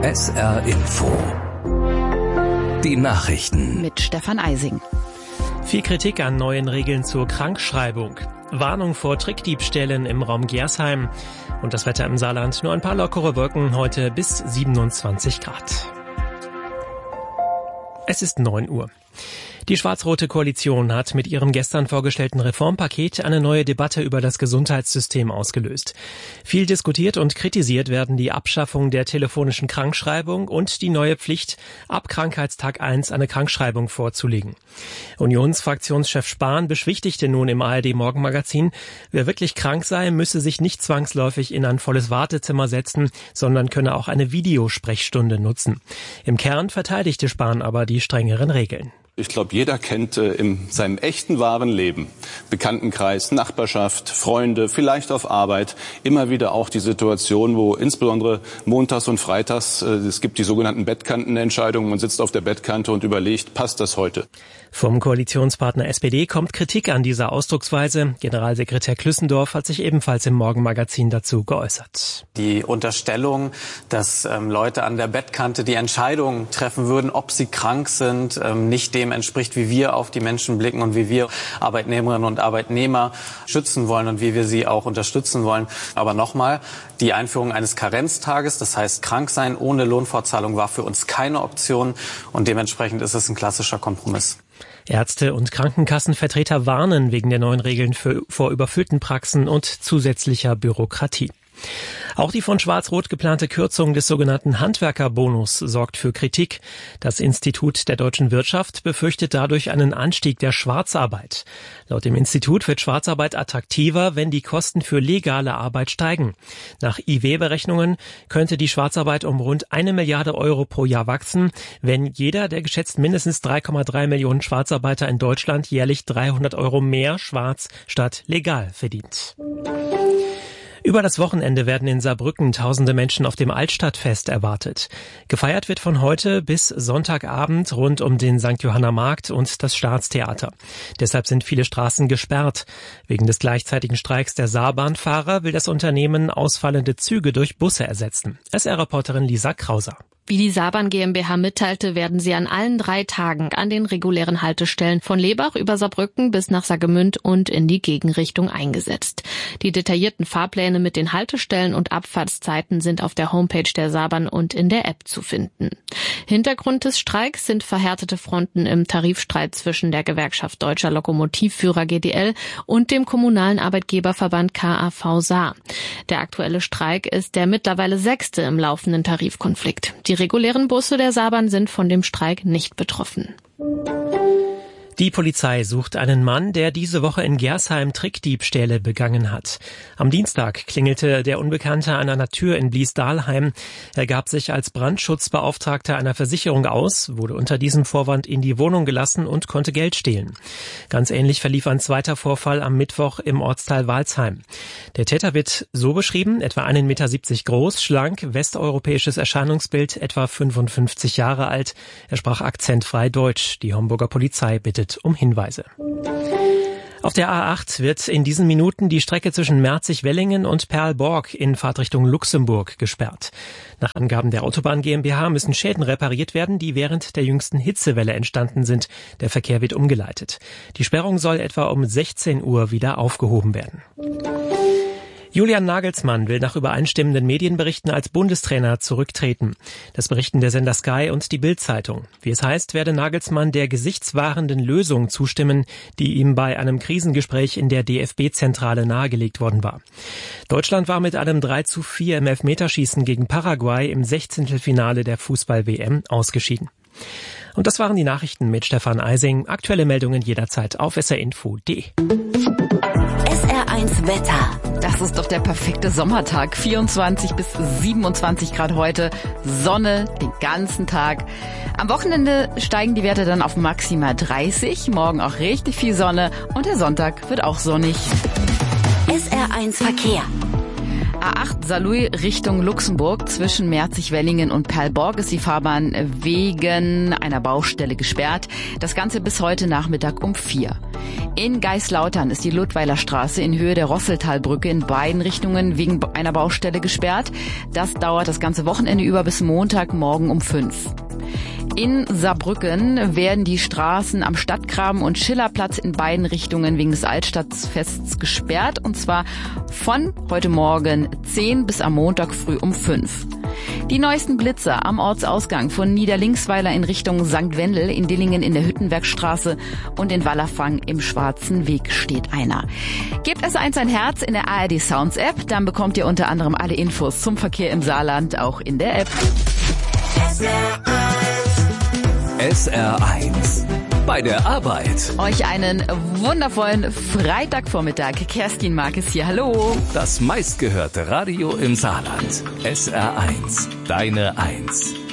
SR Info. Die Nachrichten. Mit Stefan Eising. Viel Kritik an neuen Regeln zur Krankschreibung. Warnung vor Trickdiebstählen im Raum Gersheim. Und das Wetter im Saarland. Nur ein paar lockere Wolken, heute bis 27 Grad. Es ist 9 Uhr. Die schwarz-rote Koalition hat mit ihrem gestern vorgestellten Reformpaket eine neue Debatte über das Gesundheitssystem ausgelöst. Viel diskutiert und kritisiert werden die Abschaffung der telefonischen Krankschreibung und die neue Pflicht, ab Krankheitstag 1 eine Krankschreibung vorzulegen. Unionsfraktionschef Spahn beschwichtigte nun im ARD-Morgenmagazin, wer wirklich krank sei, müsse sich nicht zwangsläufig in ein volles Wartezimmer setzen, sondern könne auch eine Videosprechstunde nutzen. Im Kern verteidigte Spahn aber die strengeren Regeln. Ich glaube, jeder kennt in seinem echten, wahren Leben, Bekanntenkreis, Nachbarschaft, Freunde, vielleicht auf Arbeit, immer wieder auch die Situation, wo insbesondere montags und freitags, es gibt die sogenannten Bettkantenentscheidungen, man sitzt auf der Bettkante und überlegt, passt das heute? Vom Koalitionspartner SPD kommt Kritik an dieser Ausdrucksweise. Generalsekretär Klüssendorf hat sich ebenfalls im Morgenmagazin dazu geäußert. Die Unterstellung, dass Leute an der Bettkante die Entscheidung treffen würden, ob sie krank sind, nicht dem entspricht, wie wir auf die Menschen blicken und wie wir Arbeitnehmerinnen und Arbeitnehmer schützen wollen und wie wir sie auch unterstützen wollen. Aber nochmal, die Einführung eines Karenztages, das heißt krank sein ohne Lohnfortzahlung, war für uns keine Option und dementsprechend ist es ein klassischer Kompromiss. Ärzte und Krankenkassenvertreter warnen wegen der neuen Regeln vor überfüllten Praxen und zusätzlicher Bürokratie. Auch die von Schwarz-Rot geplante Kürzung des sogenannten Handwerkerbonus sorgt für Kritik. Das Institut der deutschen Wirtschaft befürchtet dadurch einen Anstieg der Schwarzarbeit. Laut dem Institut wird Schwarzarbeit attraktiver, wenn die Kosten für legale Arbeit steigen. Nach IW-Berechnungen könnte die Schwarzarbeit um rund 1 Milliarde Euro pro Jahr wachsen, wenn jeder der geschätzt mindestens 3,3 Millionen Schwarzarbeiter in Deutschland jährlich 300 Euro mehr schwarz statt legal verdient. Über das Wochenende werden in Saarbrücken tausende Menschen auf dem Altstadtfest erwartet. Gefeiert wird von heute bis Sonntagabend rund um den St. Johanner Markt und das Staatstheater. Deshalb sind viele Straßen gesperrt. Wegen des gleichzeitigen Streiks der Saarbahnfahrer will das Unternehmen ausfallende Züge durch Busse ersetzen. SR-Reporterin Lisa Krauser. Wie die Saarbahn GmbH mitteilte, werden sie an allen 3 Tagen an den regulären Haltestellen von Lebach über Saarbrücken bis nach Saargemünd und in die Gegenrichtung eingesetzt. Die detaillierten Fahrpläne mit den Haltestellen und Abfahrtszeiten sind auf der Homepage der Saarbahn und in der App zu finden. Hintergrund des Streiks sind verhärtete Fronten im Tarifstreit zwischen der Gewerkschaft Deutscher Lokomotivführer GDL und dem kommunalen Arbeitgeberverband KAV Saar. Der aktuelle Streik ist der mittlerweile 6. im laufenden Tarifkonflikt. Die regulären Busse der Saarbahn sind von dem Streik nicht betroffen. Die Polizei sucht einen Mann, der diese Woche in Gersheim Trickdiebstähle begangen hat. Am Dienstag klingelte der Unbekannte an einer Tür in Bliesdahlheim. Er gab sich als Brandschutzbeauftragter einer Versicherung aus, wurde unter diesem Vorwand in die Wohnung gelassen und konnte Geld stehlen. Ganz ähnlich verlief ein zweiter Vorfall am Mittwoch im Ortsteil Walsheim. Der Täter wird so beschrieben, etwa 1,70 Meter groß, schlank, westeuropäisches Erscheinungsbild, etwa 55 Jahre alt. Er sprach akzentfrei Deutsch. Die Homburger Polizei bittet um Hinweise. Auf der A8 wird in diesen Minuten die Strecke zwischen Merzig-Wellingen und Perlborg in Fahrtrichtung Luxemburg gesperrt. Nach Angaben der Autobahn GmbH müssen Schäden repariert werden, die während der jüngsten Hitzewelle entstanden sind. Der Verkehr wird umgeleitet. Die Sperrung soll etwa um 16 Uhr wieder aufgehoben werden. Julian Nagelsmann will nach übereinstimmenden Medienberichten als Bundestrainer zurücktreten. Das berichten der Sender Sky und die Bild-Zeitung. Wie es heißt, werde Nagelsmann der gesichtswahrenden Lösung zustimmen, die ihm bei einem Krisengespräch in der DFB-Zentrale nahegelegt worden war. Deutschland war mit einem 3:4 im Elfmeterschießen gegen Paraguay im 16. der Fußball-WM ausgeschieden. Und das waren die Nachrichten mit Stefan Eising. Aktuelle Meldungen jederzeit auf srinfo.de. SR1 Wetter. Das ist doch der perfekte Sommertag. 24 bis 27 Grad heute. Sonne den ganzen Tag. Am Wochenende steigen die Werte dann auf maximal 30. Morgen auch richtig viel Sonne. Und der Sonntag wird auch sonnig. SR1 Verkehr. A8 Saarlouis Richtung Luxemburg zwischen Merzig-Wellingen und Perlborg ist die Fahrbahn wegen einer Baustelle gesperrt. Das Ganze bis heute Nachmittag um 4. In Geislautern ist die Ludweiler Straße in Höhe der Rosseltalbrücke in beiden Richtungen wegen einer Baustelle gesperrt. Das dauert das ganze Wochenende über bis Montagmorgen um 5. In Saarbrücken werden die Straßen am Stadtgraben und Schillerplatz in beiden Richtungen wegen des Altstadtfests gesperrt, und zwar von heute Morgen 10 bis am Montag früh um 5. Die neuesten Blitzer am Ortsausgang von Niederlinksweiler in Richtung St. Wendel, in Dillingen in der Hüttenwerkstraße und in Wallerfang im Schwarzen Weg steht einer. Gebt S1 ein Herz in der ARD Sounds App, dann bekommt ihr unter anderem alle Infos zum Verkehr im Saarland auch in der App. SR1 bei der Arbeit. Euch einen wundervollen Freitagvormittag. Kerstin Markes hier, hallo. Das meistgehörte Radio im Saarland. SR1, deine Eins.